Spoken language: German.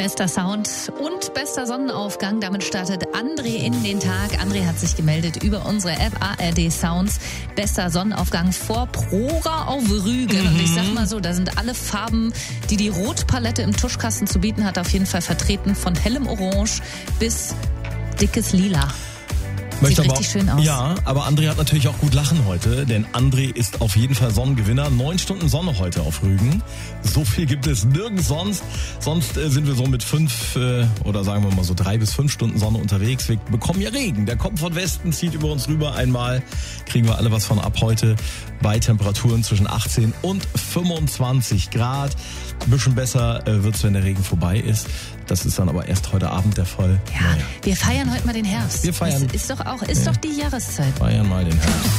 Bester Sound und bester Sonnenaufgang. Damit startet André in den Tag. André hat sich gemeldet über unsere App ARD Sounds. Bester Sonnenaufgang vor Prora auf Rügen. Und ich sag mal so, da sind alle Farben, die die Rotpalette im Tuschkasten zu bieten hat, auf jeden Fall vertreten. Von hellem Orange bis dickes Lila. Sieht richtig schön aus. Ja, aber André hat natürlich auch gut lachen heute, denn André ist auf jeden Fall Sonnengewinner. 9 Stunden Sonne heute auf Rügen. So viel gibt es nirgends sonst. Sonst sind wir so mit 5 oder sagen wir mal so 3 bis 5 Stunden Sonne unterwegs. Wir bekommen ja Regen. Der kommt von Westen, zieht über uns rüber einmal. Kriegen wir alle was von ab heute bei Temperaturen zwischen 18 und 25 Grad. Ein bisschen besser wird's, wenn der Regen vorbei ist. Das ist dann aber erst heute Abend der Fall. Ja, wir feiern heute mal den Herbst. Wir feiern. Ist doch die Jahreszeit. Feiern mal den Herbst.